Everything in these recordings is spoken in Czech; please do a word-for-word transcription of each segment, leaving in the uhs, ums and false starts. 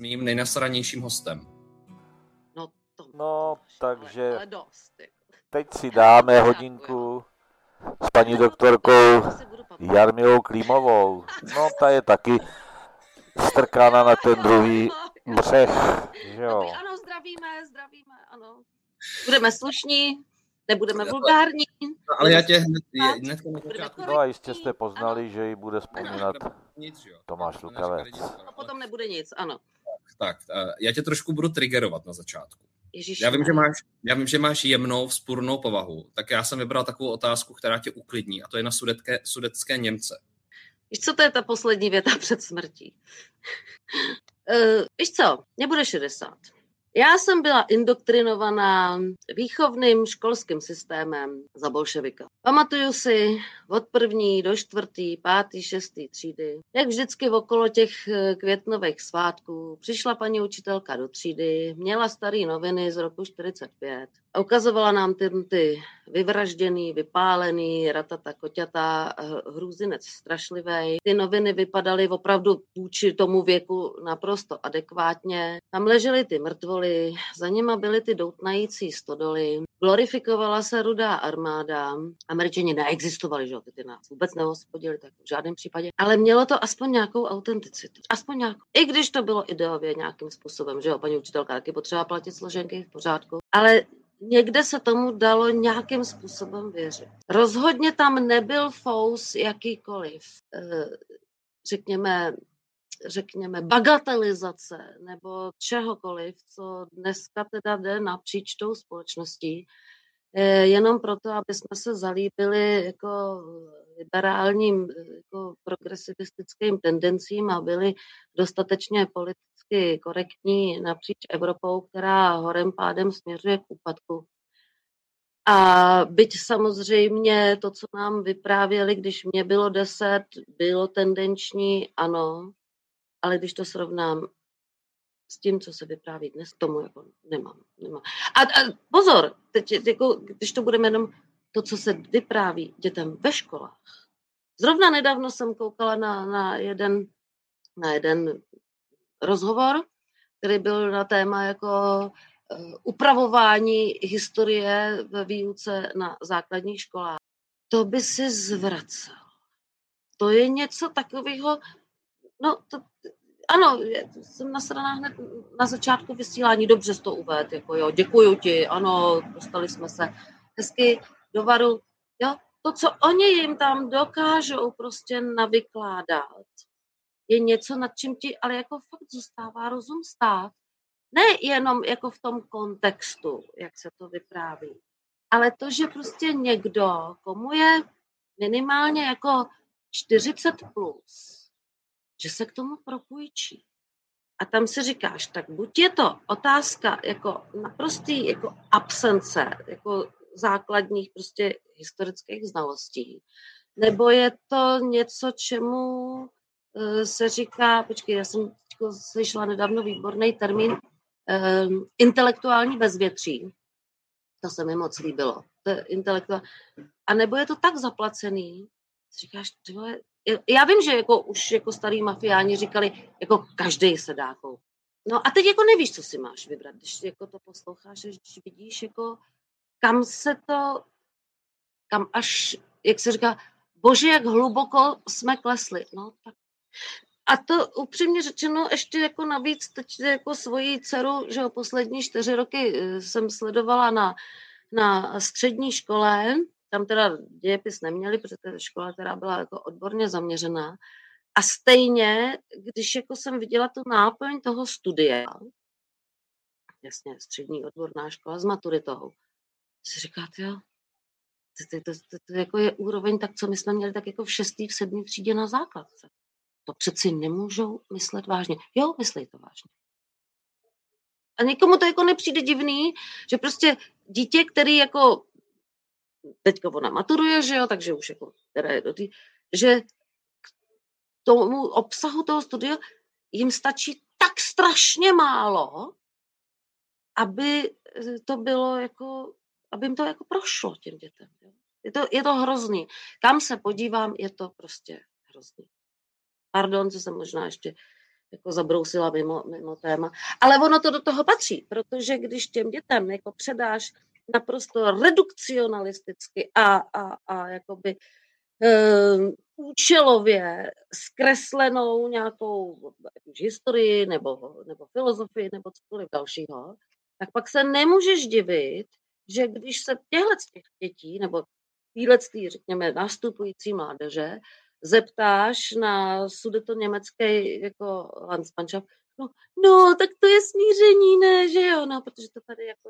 mým nejnasranějším hostem. No, to, No, to, takže ale, ale dost. Jako. teď si dáme hodinku s paní doktorkou Jarmilou Klímovou. No, ta je taky strkána na ten druhý břeh, že jo. Dobrý, ano, zdravíme, zdravíme, ano. Budeme slušní, nebudeme vulgární. No, ale já tě hned, hned na začátku... No a jistě jste poznali, že ji bude vzpomínat Tomáš Lukavec. A potom nebude nic, ano. Tak, já tě trošku budu triggerovat na začátku. Ježiši, já vím, že máš, já vím, že máš jemnou, vzpůrnou povahu, tak já jsem vybral takovou otázku, která tě uklidní, a to je na sudetské, sudetské Němce. Víš, co to je ta poslední věta před smrtí? uh, víš co, mě bude šedesát. Já jsem byla indoktrinovaná výchovným školským systémem za bolševika. Pamatuju si od první do čtvrtý, pátý, šestý třídy, jak vždycky okolo těch květnových svátků přišla paní učitelka do třídy, měla starý noviny z roku čtyřicet pět a ukazovala nám ty, ty vyvražděný, vypálený, ratata, koťata, hrůzinec strašlivej. Ty noviny vypadaly opravdu vůči tomu věku naprosto adekvátně. Tam ležely ty mrtvoly, za nima byly ty doutnající stodoly, glorifikovala se Rudá armáda, Američani neexistovali, že jo, ty, ty nás vůbec nehospodili, tak v žádném případě, ale mělo to aspoň nějakou autenticitu, aspoň nějakou. I když to bylo ideově nějakým způsobem, že jo, paní učitelka taky potřeba platit složenky, v pořádku, ale někde se tomu dalo nějakým způsobem věřit. Rozhodně tam nebyl fous jakýkoliv, řekněme, řekněme, bagatelizace nebo čehokoliv, co dneska teda jde napříč tou společností, jenom proto, aby jsme se zalíbili jako liberálním, jako progresivistickým tendencím a byli dostatečně politicky korektní napříč Evropou, která horem pádem směřuje k úpadku. A byť samozřejmě to, co nám vyprávěli, když mě bylo deset, bylo tendenční, ano, ale když to srovnám s tím, co se vypráví dnes, tomu jako nemám. nemám. A, a pozor, teď, jako, když to budeme jenom to, co se vypráví dětem ve školách. Zrovna nedávno jsem koukala na, na, jeden, na jeden rozhovor, který byl na téma jako uh, upravování historie ve výuce na základních školách. To by si zvracel. To je něco takového, no to, ano, jsem nasraná hned na začátku vysílání, dobře jsi to uvedl, jako jo, děkuju ti, ano, dostali jsme se hezky do varu, jo, to, co oni jim tam dokážou prostě navykládat, je něco, nad čím ti ale jako fakt zůstává rozum stát. Ne jenom jako v tom kontextu, jak se to vypráví, ale to, že prostě někdo, komu je minimálně jako čtyřicet plus, že se k tomu propůjčí. A tam si říkáš, tak buď je to otázka jako naprostý jako absence, jako základních prostě historických znalostí, nebo je to něco, čemu uh, se říká, počkej, já jsem slyšela nedávno výborný termín, uh, intelektuální bezvětří. To se mi moc líbilo. To je intelektuál... A nebo je to tak zaplacený, říkáš, tyhle, já vím, že jako už jako starý mafiáni říkali, jako každej se dá koupit. No a teď jako nevíš, co si máš vybrat, když jako to posloucháš, když vidíš, jako kam se to, kam až, jak se říká, bože, jak hluboko jsme klesli. No tak. A to upřímně řečeno ještě jako navíc, teď jako svoji dceru, že jo, poslední čtyři roky jsem sledovala na, na střední škole. Tam teda dějepis neměli, protože to je škola, která byla jako odborně zaměřená. A stejně, když jako jsem viděla tu náplň toho studia, jasně, střední odborná škola s maturitou, si říkáte, jo, to, to, to, to, to jako je úroveň, tak co my jsme měli tak jako v šestý, v sedmý třídě na základce. To přeci nemůžou myslet vážně. Jo, myslej to vážně. A někomu to jako nepřijde divný, že prostě dítě, který jako teďka ona maturuje, že jo, takže už jako, teda je do tý, že k tomu obsahu toho studia jim stačí tak strašně málo, aby to bylo jako, aby jim to jako prošlo těm dětem. Jo. Je to, je to hrozný. Kam se podívám, je to prostě hrozný. Pardon, co jsem možná ještě jako zabrousila mimo, mimo téma. Ale ono to do toho patří, protože když těm dětem jako předáš naprosto redukcionalisticky a, a, a jakoby um, účelově zkreslenou nějakou historii nebo, nebo filozofii nebo cokoliv dalšího, tak pak se nemůžeš divit, že když se těchto těch dětí nebo týhletý, řekněme, nastupující mládeže zeptáš na sudetoněmecký jako Landsmannschaft, no, no, tak to je smíření, ne, že jo, no, protože to tady jako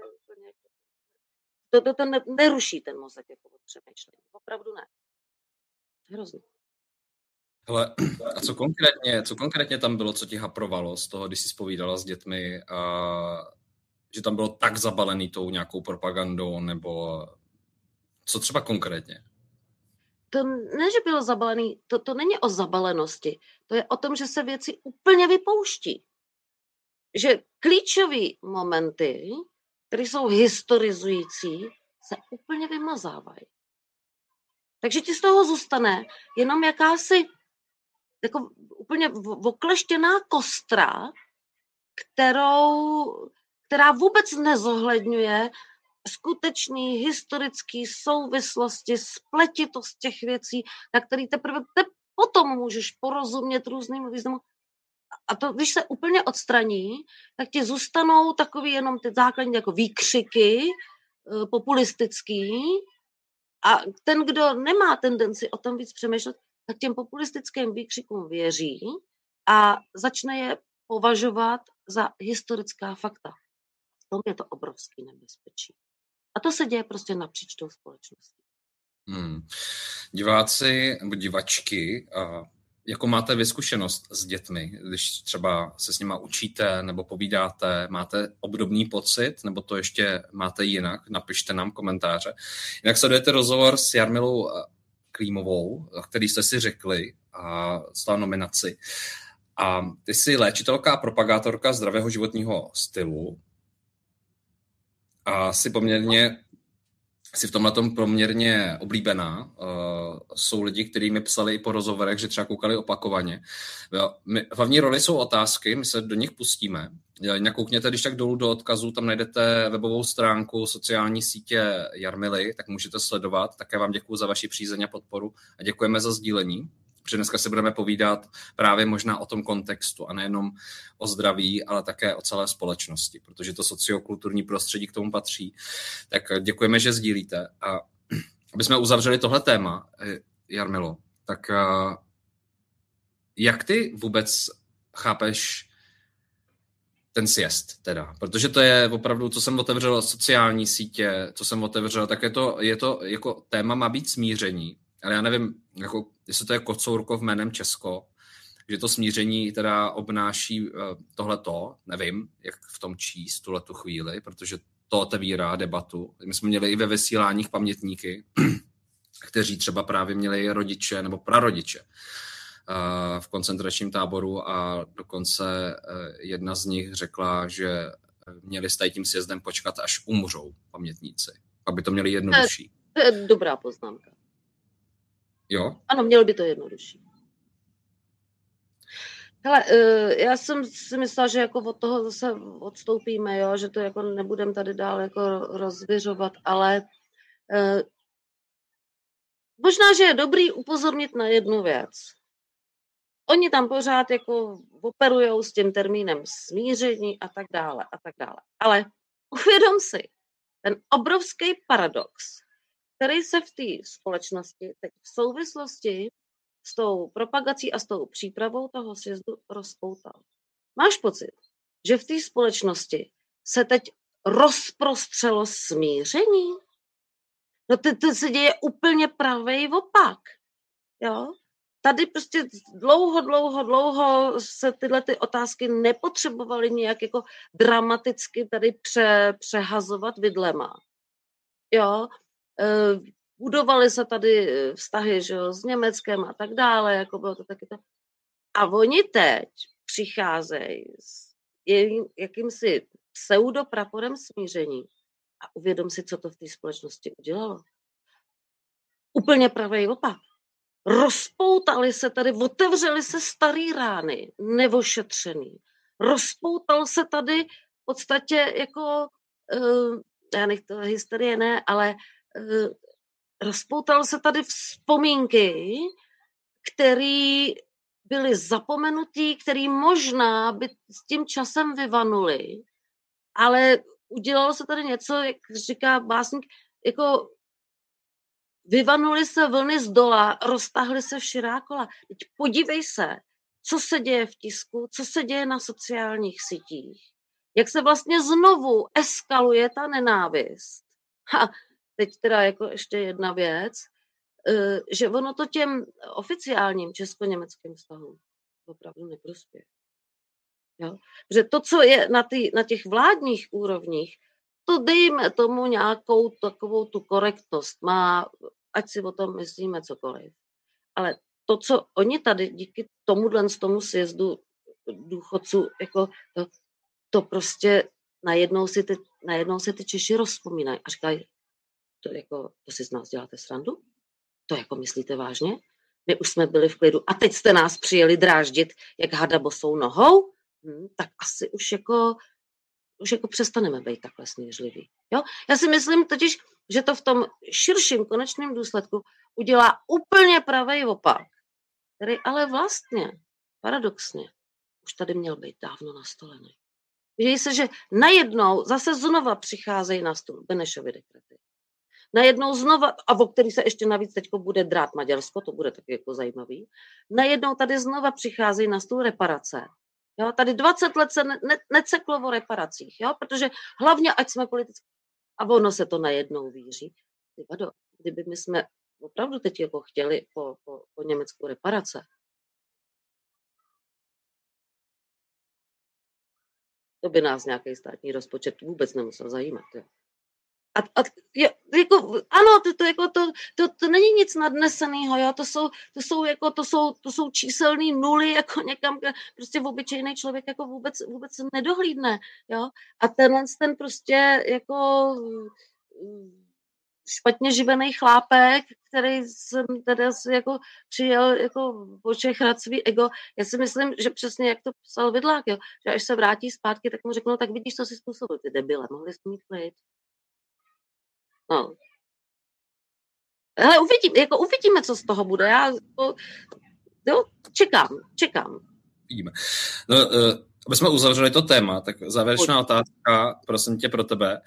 to, to, to ne, neruší ten mozek jako od přemýšlení, opravdu ne. Hrozně. Hele, a co konkrétně, co konkrétně tam bylo, co ti haprovalo z toho, když jsi zpovídala s dětmi, a že tam bylo tak zabalený tou nějakou propagandou, nebo co třeba konkrétně? To ne, že bylo zabalený, to, to není o zabalenosti, to je o tom, že se věci úplně vypouští. Že klíčové momenty, které jsou historizující, se úplně vymazávají. Takže ti z toho zůstane jenom jakási jako úplně okleštěná kostra, kterou, která vůbec nezohledňuje skutečný historický souvislosti, spletitost těch věcí, na který teprve te potom můžeš porozumět různým významům. A to, když se úplně odstraní, tak ti zůstanou takový jenom ty základní jako výkřiky populistický a ten, kdo nemá tendenci o tom víc přemýšlet, tak těm populistickým výkřikům věří a začne je považovat za historická fakta. V tom je to obrovský nebezpečí. A to se děje prostě napříč tou společností. Hmm. Diváci nebo divačky, a jako máte vy zkušenost s dětmi, když třeba se s nima učíte nebo povídáte, máte obdobný pocit, nebo to ještě máte jinak, napište nám komentáře. Jinak sledujete rozhovor s Jarmilou Klímovou, který jste si řekli, a stala nominaci. A ty jsi léčitelka a propagátorka zdravého životního stylu a jsi poměrně jsi v tomhletom poměrně oblíbená. Uh, jsou lidi, kteří mi psali i po rozhovorech, že třeba koukali opakovaně. My, hlavní roli jsou otázky, my se do nich pustíme. Jinak koukněte, když tak dolů do odkazu, tam najdete webovou stránku, sociální sítě Jarmily, tak můžete sledovat. Také vám děkuji za vaši přízeň a podporu a děkujeme za sdílení. Protože dneska si budeme povídat právě možná o tom kontextu a nejenom o zdraví, ale také o celé společnosti, protože to sociokulturní prostředí k tomu patří. Tak děkujeme, že sdílíte. A aby jsme uzavřeli tohle téma, Jarmilo, tak jak ty vůbec chápeš ten sjezd teda? Protože to je opravdu, co jsem otevřel sociální sítě, co jsem otevřel, tak je to, je to jako téma má být smíření. Ale já nevím, jako, jestli to je Kocourkov jménem Česko, že to smíření teda obnáší uh, tohleto, nevím, jak v tom číst tuhletu chvíli, protože to otevírá debatu. My jsme měli i ve vysíláních pamětníky, kteří třeba právě měli rodiče nebo prarodiče uh, v koncentračním táboru a dokonce uh, jedna z nich řekla, že měli s tím sjezdem počkat, až umřou pamětníci, aby to měli jednodušší. To je dobrá poznámka. Jo? Ano, mělo by to jednodušší. Hele, já jsem si myslela, že jako od toho zase odstoupíme, jo? Že to jako nebudem tady dál jako rozvěřovat, ale eh, možná, že je dobrý upozornit na jednu věc. Oni tam pořád jako operujou s tím termínem smíření a tak dále a tak dále. Ale uvědom si, ten obrovský paradox, který se v té společnosti teď v souvislosti s tou propagací a s tou přípravou toho sjezdu rozpoutal. Máš pocit, že v té společnosti se teď rozprostřelo smíření? No to, to se děje úplně pravej opak. Jo? Tady prostě dlouho, dlouho, dlouho se tyhle ty otázky nepotřebovaly nějak jako dramaticky tady pře, přehazovat vidlema. Jo? Budovaly se tady vztahy, že jo, s Německem a tak dále, jako bylo to taky to. A oni teď přicházejí s jakýmsi pseudopraporem smíření a uvědom si, co to v té společnosti udělalo. Úplně pravý opak. Rozpoutaly se tady, otevřely se starý rány, neošetřený. Rozpoutal se tady v podstatě jako, uh, já nech to historie ne, ale uh, rozpoutal se tady vzpomínky, které byly zapomenutý, který možná by s tím časem vyvanuly, ale udělalo se tady něco, jak říká básník, jako vyvanuly se vlny z dola, roztáhly se v širá kola. Teď podívej se, co se děje v tisku, co se děje na sociálních sítích, jak se vlastně znovu eskaluje ta nenávist. Ha, teď teda jako ještě jedna věc, že ono to těm oficiálním česko-německým vztahům opravdu neprospěje. Jo? Že to, co je na, tý, na těch vládních úrovních, to dejme tomu nějakou takovou tu korektnost. Má, ať si o tom myslíme cokoliv. Ale to, co oni tady díky tomuhle z tomu sjezdu důchodců, jako to, to prostě najednou si, ty, najednou si ty Češi rozpomínají a říkají, to, jako, to si z nás děláte srandu? To jako myslíte vážně? My už jsme byli v klidu a teď jste nás přijeli dráždit jak hada bosou nohou? Hm, tak asi už jako, už jako přestaneme být takhle smířliví. Jo? Já si myslím totiž, že to v tom širším konečném důsledku udělá úplně pravý opak, který ale vlastně, paradoxně, už tady měl být dávno nastolený. Vidí se, že najednou zase znova přicházejí na stůl Benešovy dekrety. Najednou znova, a o který se ještě navíc teďko bude drát Maďarsko, to bude taky jako zajímavý, najednou tady znova přicházejí na stůl reparace. Jo, tady dvacet let se ne, ne, neceklo o reparacích, jo, protože hlavně, ať jsme politicky, a ono se to najednou víří. Vado, kdyby my jsme opravdu teď jako chtěli po, po, po Německu reparace, to by nás nějaký státní rozpočet vůbec nemusel zajímat. Jo. A, a je, jako, ano, to, to, jako, to, to, to není nic nadneseného, jo? To jsou, to jsou, jako, to jsou, to jsou číselné nuly, jako někam, prostě v obyčejný člověk jako vůbec, vůbec nedohlídne, jo? A tenhle ten prostě jako špatně živený chlápek, který jsem teda jako přijel jako počechrat svý ego. Já si myslím, že přesně jak to psal Vidlák, jo? Že až se vrátí zpátky, tak mu řeknou, tak vidíš, co si způsobil, ty debile, mohli jsi mít klid. No. Hele, uvidím, jako uvidíme, co z toho bude. Já to, jo, čekám, čekám. Vidíme. No, uh, aby jsme uzavřeli to téma, tak závěrečná otázka, prosím tě, pro tebe.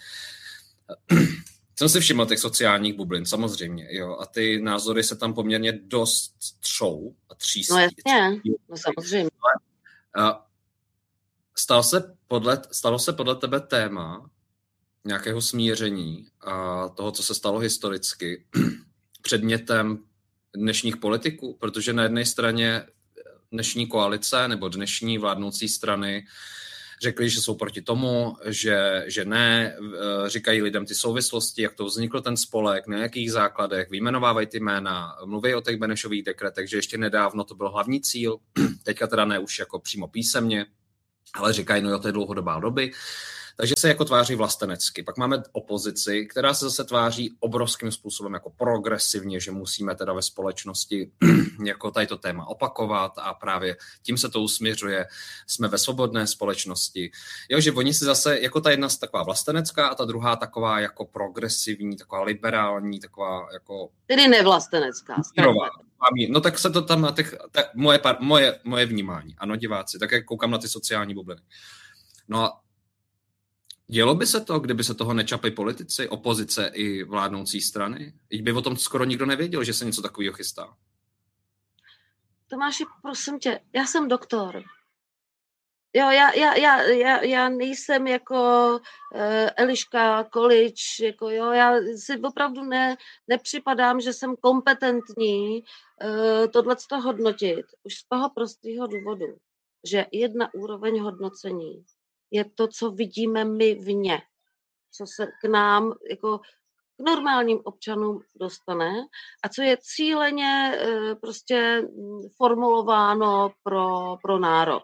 Jsem si všiml těch sociálních bublin, samozřejmě, jo, a ty názory se tam poměrně dost třou a třístí. No jasně, no samozřejmě. Uh, stalo se podle, stalo se podle tebe téma nějakého smíření a toho, co se stalo historicky, předmětem dnešních politiků, protože na jedné straně dnešní koalice nebo dnešní vládnoucí strany řekli, že jsou proti tomu, že, že ne, říkají lidem ty souvislosti, jak to vznikl ten spolek, na jakých základech, vyjmenovávají ty jména, mluví o těch Benešových dekretech, že ještě nedávno to byl hlavní cíl, teďka teda ne už jako přímo písemně, ale říkají, no jo, to je dlouhodobá doby. Takže se jako tváří vlastenecky. Pak máme opozici, která se zase tváří obrovským způsobem jako progresivně, že musíme teda ve společnosti jako tady to téma opakovat a právě tím se to usměřuje. Jsme ve svobodné společnosti. Jo, že oni si zase, jako ta jedna taková vlastenecká a ta druhá taková jako progresivní, taková liberální, taková jako... Tedy nevlastenecká. No tak se to tam na těch... Tak moje, moje, moje vnímání. Ano, diváci, tak jak koukám na ty sociální bubliny. No a dělo by se to, kdyby se toho nečapli politici, opozice i vládnoucí strany? I by o tom skoro nikdo nevěděl, že se něco takového chystá. Tomáši, prosím tě, já jsem doktor. Jo, já, já, já, já, já nejsem jako uh, Eliška Količ, jako jo, já si opravdu ne, nepřipadám, že jsem kompetentní uh, tohleto hodnotit. Už z toho prostého důvodu, že jedna úroveň hodnocení je to, co vidíme my vně, co se k nám, jako k normálním občanům dostane a co je cíleně uh, prostě formulováno pro, pro národ.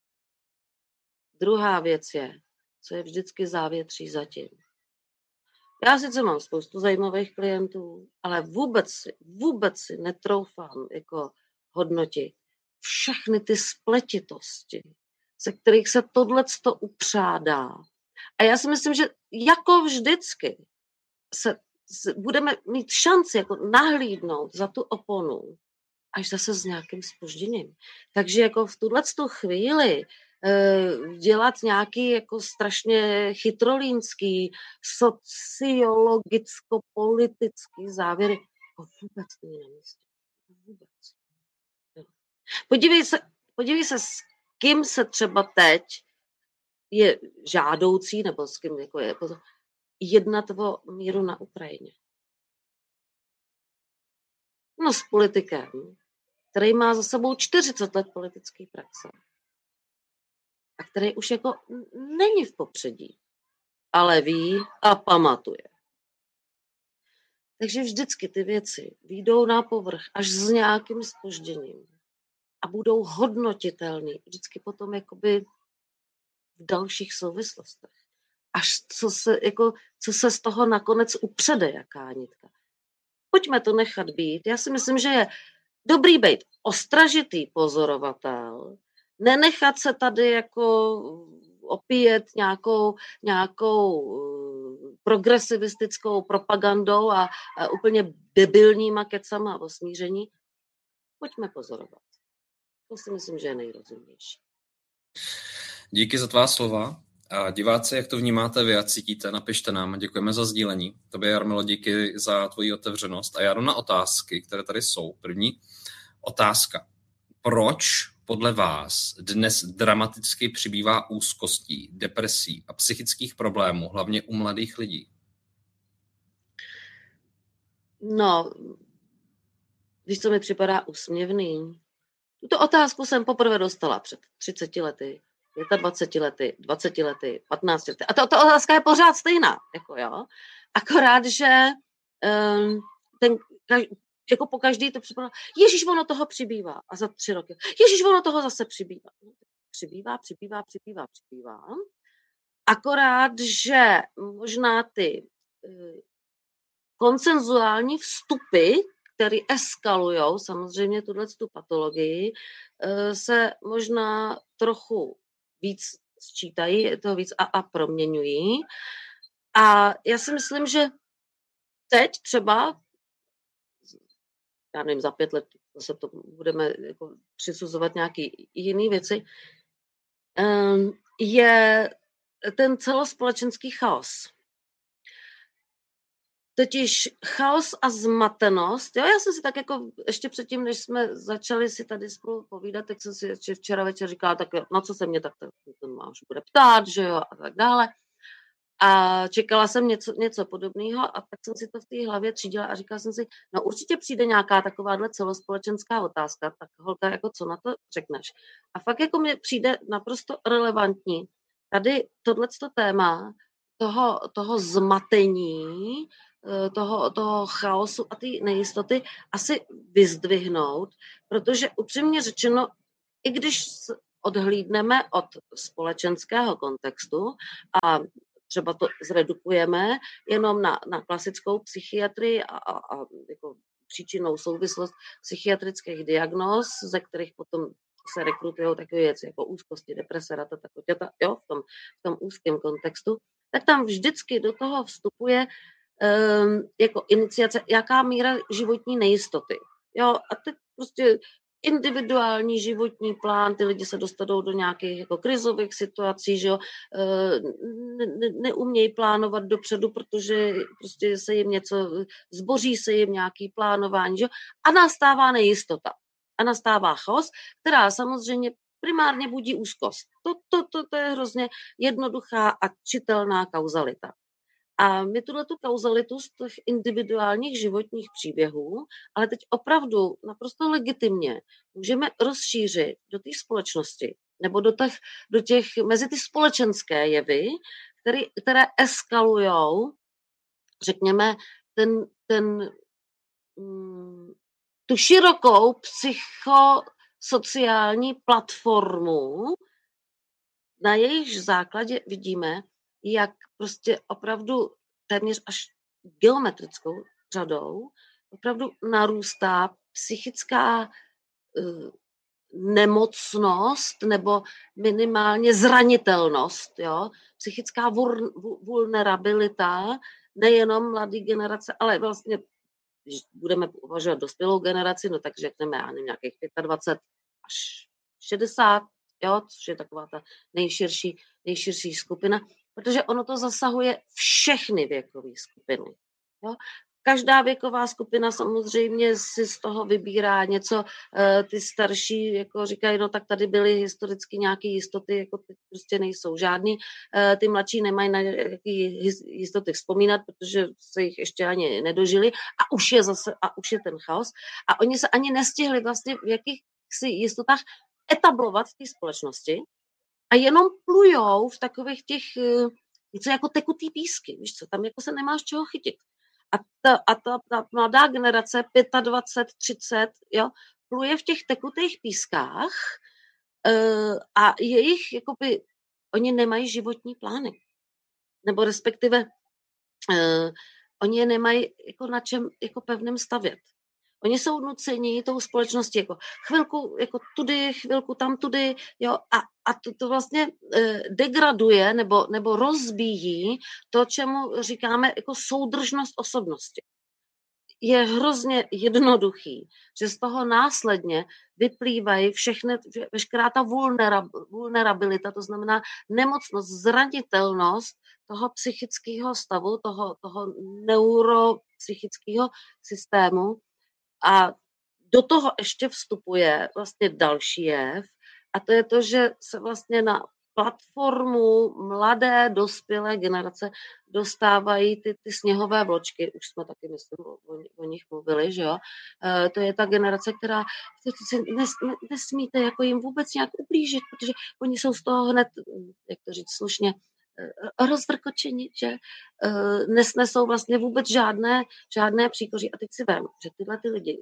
Druhá věc je, co je vždycky závětří zatím. Já sice mám spoustu zajímavých klientů, ale vůbec si, vůbec si netroufám jako hodnotit všechny ty spletitosti, se kterých se tohleto upřádá. A já si myslím, že jako vždycky se, se budeme mít šanci jako nahlídnout za tu oponu až zase s nějakým zpožděním. Takže jako v tuhletu chvíli dělat nějaký jako strašně chytrolínský, sociologicko-politický závěry, to vůbec není na místě. Vůbec. Podívej se, podívej se, s kým se třeba teď je žádoucí, nebo s kým jako je jako to, jednat o míru na Ukrajině. No s politikem, který má za sebou čtyřicet let politické praxe a který už jako není v popředí, ale ví a pamatuje. Takže vždycky ty věci vyjdou na povrch až s nějakým zpožděním a budou hodnotitelné vždycky potom jakoby v dalších souvislostech. Až co se, jako, co se z toho nakonec upřede, jaká nitka. Pojďme to nechat být. Já si myslím, že je dobrý být ostražitý pozorovatel, nenechat se tady jako opíjet nějakou, nějakou progresivistickou propagandou a, a úplně debilníma kecama o smíření. Pojďme pozorovat. To si myslím, že je nejrozumnější. Díky za tvá slova. A diváci, jak to vnímáte vy a cítíte, napište nám. Děkujeme za sdílení. Tobě, Jarmilo, díky za tvoji otevřenost. A já jdu na otázky, které tady jsou. První otázka. Proč podle vás dnes dramaticky přibývá úzkostí, depresí a psychických problémů, hlavně u mladých lidí? No, víš, co mi připadá úsměvný? Tuto otázku jsem poprvé dostala před třiceti lety, dvaceti lety, dvaceti lety, patnácti lety. A ta otázka je pořád stejná. Jako jo. Akorát, že um, ten, jako po každý to připadá, ježiš, ono toho přibývá. A za tři roky, ježiš, ono toho zase přibývá. Přibývá, přibývá, přibývá, přibývá. Akorát, že možná ty uh, konsenzuální vstupy, které eskalujou samozřejmě tuto patologii, uh, se možná trochu víc sčítají, to víc a, a proměňují. A já si myslím, že teď třeba, já nevím, za pět let zase to budeme jako přisuzovat nějaké jiné věci, je ten celospolečenský chaos. Totiž chaos a zmatenost, jo, já jsem si tak jako ještě předtím, než jsme začali si tady spolu povídat, tak jsem si ještě včera večer říkala, tak na co se mě tak ten máš bude ptát, že jo, a tak dále. A čekala jsem něco, něco podobného a tak jsem si to v té hlavě třídila a říkala jsem si, no určitě přijde nějaká takováhle celospolečenská otázka, tak holka, jako co na to řekneš. A fakt jako mi přijde naprosto relevantní tady tohleto téma toho, toho zmatení, toho, toho chaosu a té nejistoty asi vyzdvihnout, protože upřímně řečeno, i když odhlídneme od společenského kontextu a třeba to zredukujeme jenom na, na klasickou psychiatrii a, a, a jako příčinnou souvislost psychiatrických diagnóz, ze kterých potom se rekrutují takové věci jako úzkosti, deprese, ratata, koťata, jo, v tom, v tom úzkém kontextu, tak tam vždycky do toho vstupuje um, jako iniciace, jaká míra životní nejistoty. Jo, a teď prostě individuální životní plán, ty lidi se dostanou do nějakých jako krizových situací, že jo, ne, ne, neumějí plánovat dopředu, protože prostě se jim něco, zboří se jim nějaký plánování, že jo, a nastává nejistota. A nastává chaos, která samozřejmě primárně budí úzkost. To, to, to, to je hrozně jednoduchá a čitelná kauzalita. A my tuto kauzalitu z těch individuálních životních příběhů, ale teď opravdu naprosto legitimně můžeme rozšířit do té společnosti nebo do těch, do těch mezi ty společenské jevy, které, které eskalujou, řekněme, ten, ten, tu širokou psychosociální platformu, na jejíž základě vidíme, jak prostě opravdu téměř až geometrickou řadou opravdu narůstá psychická uh, nemocnost nebo minimálně zranitelnost, jo? Psychická vulnerabilita nejenom mladé generace, ale vlastně, když budeme uvažovat dospělou generaci, no tak řekneme, já nevím, nějakých dvacet pět až šedesát, jo? Což je taková ta nejširší, nejširší skupina, protože ono to zasahuje všechny věkové skupiny. Jo? Každá věková skupina samozřejmě si z toho vybírá něco, ty starší jako říkají, no tak tady byly historicky nějaké jistoty, jako ty prostě nejsou žádný, ty mladší nemají na nějaké jistoty vzpomínat, protože se jich ještě ani nedožili a už je zase, a už je ten chaos a oni se ani nestihli vlastně v jakých si jistotách etablovat v té společnosti a jenom plujou v takových těch, něco jako tekutý písky, víš co, tam jako se nemáš čeho chytit. A ta, a ta, ta mladá generace dvacet pět, třicet, jo, pluje v těch tekutých pískách uh, a jejich, jakoby, oni nemají životní plány. Nebo respektive uh, oni je nemají jako na čem jako pevném stavět. Oni jsou nuceni tou společností jako chvilku jako tudy, chvilku tam tudy, jo, a, a to, to vlastně eh, degraduje nebo, nebo rozbíjí to, čemu říkáme jako soudržnost osobnosti. Je hrozně jednoduchý, že z toho následně vyplývají všechny, veškerá ta vulnerabilita, to znamená nemocnost, zranitelnost toho psychického stavu, toho, toho neuropsychického systému. A do toho ještě vstupuje vlastně další jev a to je to, že se vlastně na platformu mladé, dospělé generace dostávají ty, ty sněhové vločky, už jsme taky, myslím, o, o nich mluvili, že jo, e, to je ta generace, která nes, nesmíte jako jim vůbec nějak ublížit, protože oni jsou z toho hned, jak to říct slušně, rozvrkočení, že uh, nesnesou vlastně vůbec žádné, žádné příkoří. A teď si vem, že tyhle ty lidi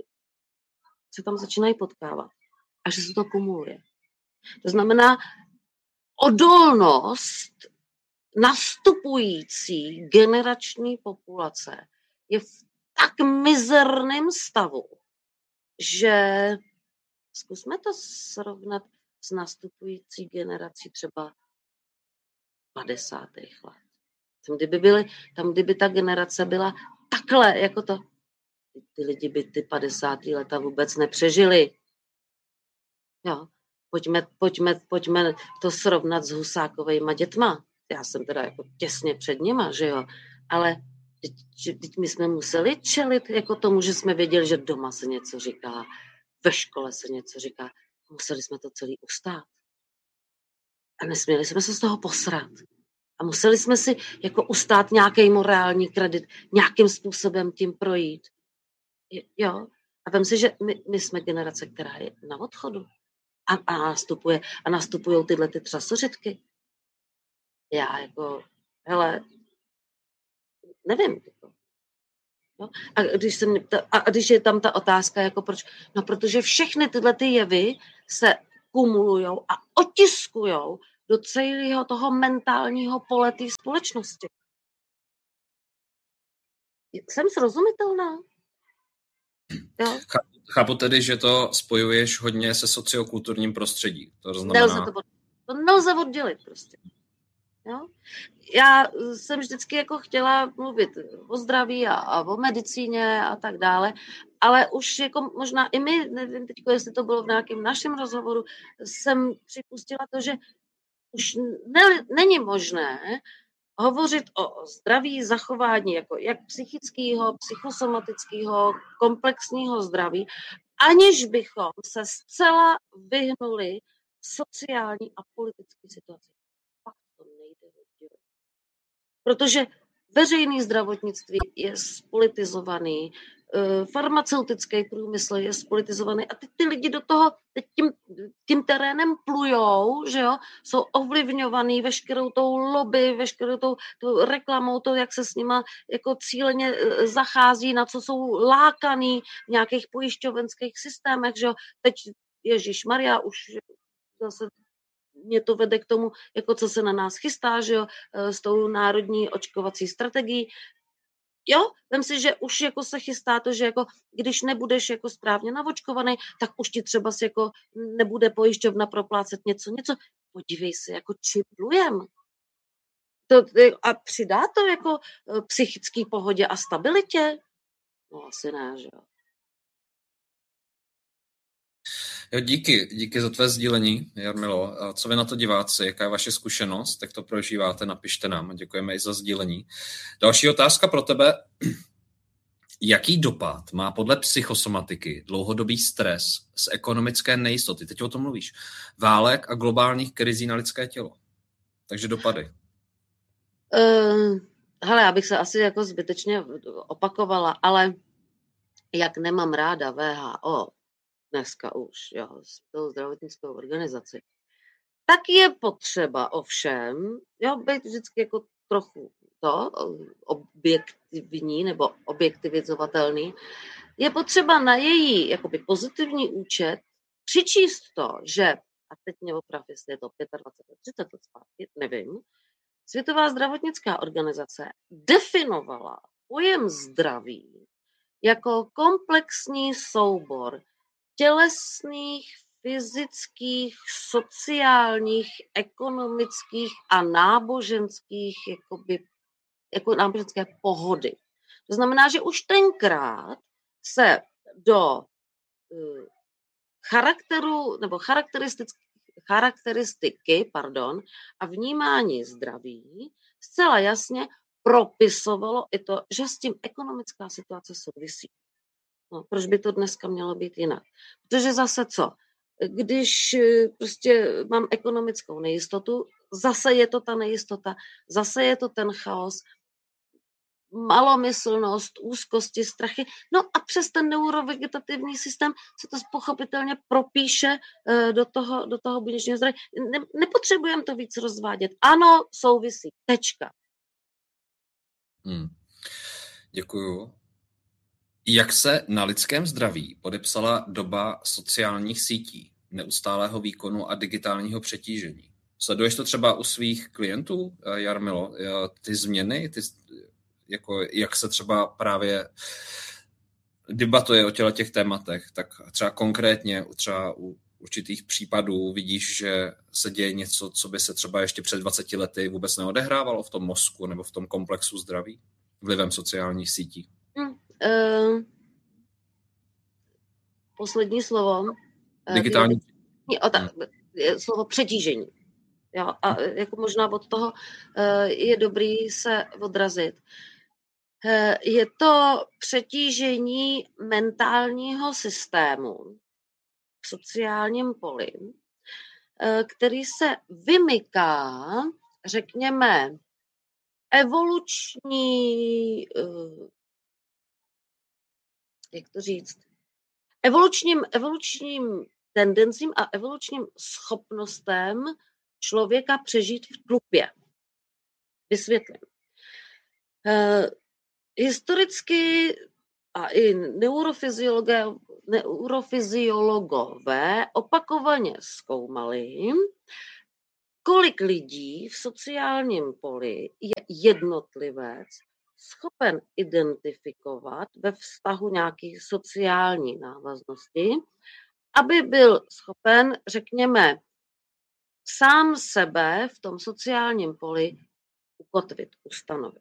se tam začínají potkávat a že se to kumuluje. To znamená odolnost nastupující generační populace je v tak mizerném stavu, že zkusme to srovnat s nastupující generací třeba padesátých let. Tam kdyby, byly, tam, kdyby ta generace byla takhle, jako to, ty lidi by ty padesátá leta vůbec nepřežili. Jo. Pojďme, pojďme, pojďme to srovnat s Husákovejma dětma. Já jsem teda jako těsně před nima, že jo. Ale teď, teď my jsme museli čelit jako tomu, že jsme věděli, že doma se něco říká, ve škole se něco říká. Museli jsme to celý ustát. A nesměli jsme se z toho posrat. A museli jsme si jako ustát nějaký morální kredit, nějakým způsobem tím projít. Jo. A vem si, že my, my jsme generace, která je na odchodu. A, a nastupuje, a nastupují tyhle ty třasořitky. Já jako, hele, nevím. Jako, jo? A, když se mě, a když je tam ta otázka, jako proč? No, protože všechny tyhle ty jevy se kumulujou a otiskujou do celého toho mentálního pole té společnosti. Jsem srozumitelná? Jo? Chápu tedy, že to spojuješ hodně se sociokulturním prostředí. To znamená... Nelze to, to nelze oddělit prostě. Jo? Já jsem vždycky jako chtěla mluvit o zdraví a, a o medicíně a tak dále, ale už jako možná i my, nevím teď, jestli to bylo v nějakém našem rozhovoru, jsem připustila to, že už ne, není možné hovořit o zdraví, zachování jako jak psychického, psychosomatického, komplexního zdraví, aniž bychom se zcela vyhnuli sociální a politické situaci. Pak to nejde oddělit. Protože veřejné zdravotnictví je spolitizovaný, farmaceutický průmysl je spolitizovaný a ty, ty lidi do toho teď tím, tím terénem plujou, že jo, jsou ovlivňovaný veškerou tou lobby, veškerou tou, tou reklamou, to, jak se s nima jako cíleně zachází, na co jsou lákaný v nějakých pojišťovenských systémech, že jo, teď ježišmarja, už zase mě to vede k tomu, jako co se na nás chystá, že jo, s tou národní očkovací strategií. jo, vem si, že už jako se chystá to, že jako když nebudeš jako správně navočkovaný, tak už ti třeba si jako nebude pojišťovna proplácet něco, něco. Podívej se, jako čiplujem. To, a přidá to jako psychické pohodě a stabilitě? No asi ne, že jo. Jo, díky, díky za tvé sdílení, Jarmilo. A co vy na to diváci, jaká je vaše zkušenost, jak to prožíváte, napište nám. Děkujeme i za sdílení. Další otázka pro tebe. Jaký dopad má podle psychosomatiky dlouhodobý stres z ekonomické nejistoty? Teď o tom mluvíš. Válek a globálních krizí na lidské tělo. Takže dopady. Uh, hele, já bych se asi jako zbytečně opakovala, ale jak nemám ráda V H O, dneska už, jo, s tou zdravotnickou organizaci, tak je potřeba ovšem, jo, být vždycky jako trochu to, objektivní nebo objektivizovatelný, je potřeba na její jakoby pozitivní účet přičíst to, že, a teď mě oprav, jestli je to dvacet pět, třicet let zpátky, nevím, Světová zdravotnická organizace definovala pojem zdraví jako komplexní soubor tělesných, fyzických, sociálních, ekonomických a náboženských, jakoby, jako náboženské pohody. To znamená, že už tenkrát se do uh, charakteru nebo charakteristiky pardon, a vnímání zdraví zcela jasně propisovalo i to, že s tím ekonomická situace souvisí. No, proč by to dneska mělo být jinak? Protože zase co? Když prostě mám ekonomickou nejistotu, zase je to ta nejistota, zase je to ten chaos, malomyslnost, úzkosti, strachy. No a přes ten neurovegetativní systém se to pochopitelně propíše do toho, do toho buněčného zdraví. Ne, nepotřebujeme to víc rozvádět. Ano, souvisí. Tečka. Hmm. Děkuju. Jak se na lidském zdraví podepsala doba sociálních sítí, neustálého výkonu a digitálního přetížení? Sleduješ to třeba u svých klientů, Jarmilo? Ty změny, ty, jako, jak se třeba právě debatuje o těle těch tématech, tak třeba konkrétně třeba u určitých případů vidíš, že se děje něco, co by se třeba ještě před dvaceti lety vůbec neodehrávalo v tom mozku nebo v tom komplexu zdraví vlivem sociálních sítí? Hmm. Uh, poslední slovo. Digitální. Uh, ta, slovo přetížení. Jo, a jako možná od toho uh, je dobrý se odrazit. Uh, je to přetížení mentálního systému v sociálním poli, uh, který se vymyká, řekněme, evoluční uh, jak to říct, evolučním, evolučním tendencím a evolučním schopnostem člověka přežít v tlupě. Vysvětlím. E, historicky a i neurofyziologové, neurofyziologové opakovaně zkoumali, kolik lidí v sociálním poli je jednotlivec schopen identifikovat ve vztahu nějakých sociální návaznosti, aby byl schopen, řekněme, sám sebe v tom sociálním poli ukotvit, ustanovit.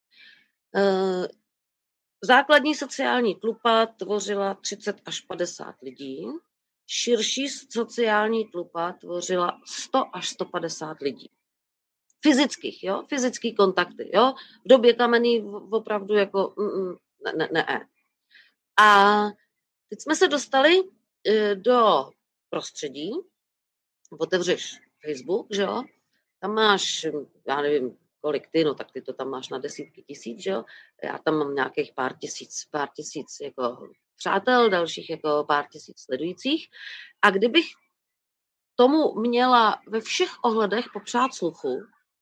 Základní sociální tlupa tvořila třicet až padesát lidí, širší sociální tlupa tvořila sto až sto padesát lidí. Fyzických, jo, fyzický kontakty, jo, v době kamenný opravdu jako ne, ne, ne. A teď jsme se dostali do prostředí, otevřeš Facebook, že jo, tam máš, já nevím, kolik ty, no tak ty to tam máš na desítky tisíc, že jo, já tam mám nějakých pár tisíc, pár tisíc jako přátel, dalších jako pár tisíc sledujících a kdybych tomu měla ve všech ohledech popřát sluchu,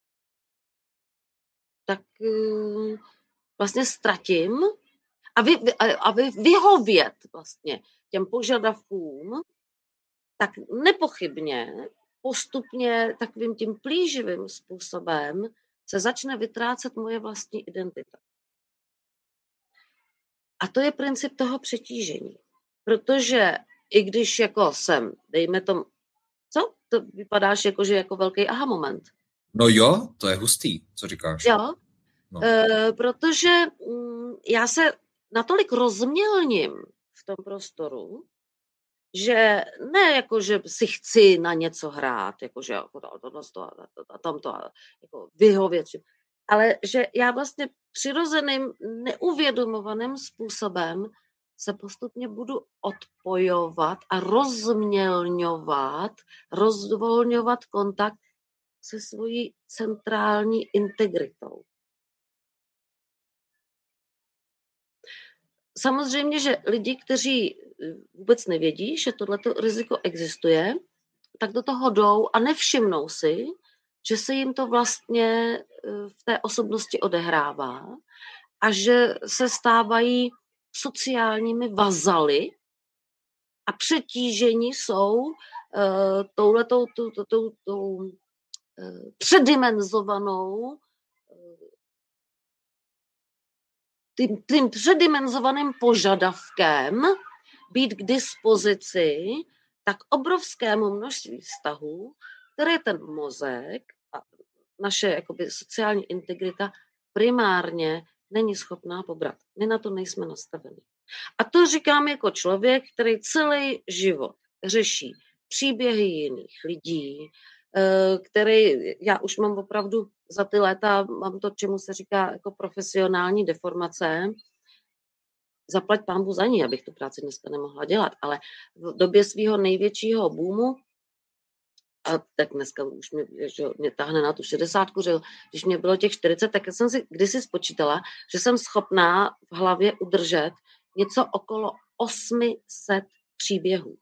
tak uh, vlastně ztratím a, vy, a vy, vyhovět vlastně těm požadavkům, tak nepochybně postupně takovým tím plíživým způsobem se začne vytrácet moje vlastní identita. A to je princip toho přetížení. Protože i když jako jsem, dejme tomu, co? To vypadáš jako, že jako velký aha moment. No jo, to je hustý, co říkáš. Jo, no. e, protože mm, já se natolik rozmělním v tom prostoru, že ne jako, že si chci na něco hrát, jako, že jako to, to, to, a tamto, jako vyhovět, ale že já vlastně přirozeným, neuvědomovaným způsobem se postupně budu odpojovat a rozmělňovat, rozvolňovat kontakt se svojí centrální integritou. Samozřejmě, že lidi, kteří vůbec nevědí, že tohleto riziko existuje, tak do toho jdou a nevšimnou si, že se jim to vlastně v té osobnosti odehrává a že se stávají sociálními vazaly a přetížení jsou uh, touhletou tou, tou, tou, tou, uh, předimenzovanou uh, tím, tím předimenzovaným požadavkem být k dispozici tak obrovskému množství vztahů, které ten mozek a naše jakoby sociální integrita primárně není schopná pobrat. My na to nejsme nastaveni. A to říkám jako člověk, který celý život řeší příběhy jiných lidí, který, já už mám opravdu za ty léta, mám to, čemu se říká jako profesionální deformace. Zaplať pánbu za ní, abych tu práci dneska nemohla dělat, ale v době svého největšího boomu, a tak dneska už mě, že mě táhne na tu šedesátku, že když mě bylo těch čtyřicet, tak jsem si kdysi spočítala, že jsem schopná v hlavě udržet něco okolo osm set příběhů.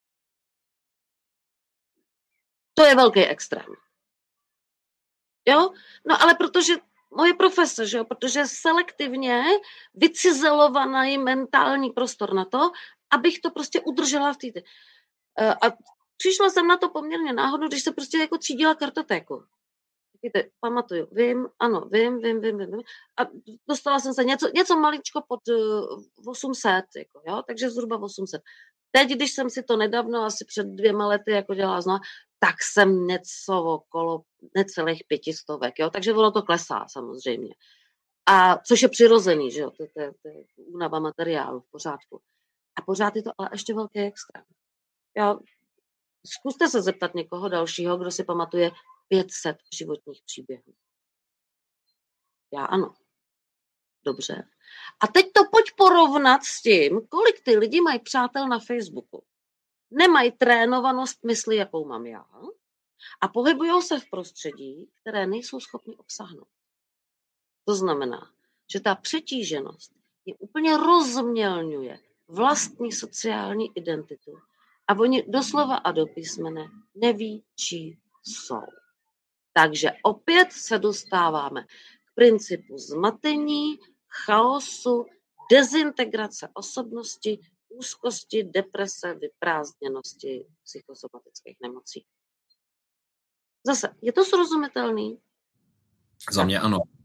To je velký extrém. Jo? No ale protože moje profese, že jo? Protože selektivně vycizelovaný mentální prostor na to, abych to prostě udržela v té. A přišla jsem na to poměrně náhodou, když se prostě jako třídila kartotéku. Víte, pamatuju, vím, ano, vím, vím, vím, vím. A dostala jsem se něco, něco maličko pod osm set, jako, jo? Takže zhruba osm set. Teď, když jsem si to nedávno, asi před dvěma lety, jako dělala znala, tak jsem něco okolo necelých pětistovek, jo? Takže ono to klesá samozřejmě. A což je přirozený, že jo? To, to, to je únava materiálu v pořádku. A pořád je to ale ještě velký extrém. Já, zkuste se zeptat někoho dalšího, kdo si pamatuje pět set životních příběhů. Já ano. Dobře. A teď to pojď porovnat s tím, kolik ty lidi mají přátel na Facebooku. Nemají trénovanost mysli, jakou mám já, a pohybují se v prostředí, které nejsou schopni obsáhnout. To znamená, že ta přetíženost je úplně rozmělňuje vlastní sociální identitu a oni doslova a do písmene neví, čí jsou. Takže opět se dostáváme k principu zmatení, chaosu, dezintegrace osobnosti, úzkosti, deprese, vyprázdněnosti, psychosomatických nemocí. Zase, je to srozumitelný? Za mě ano.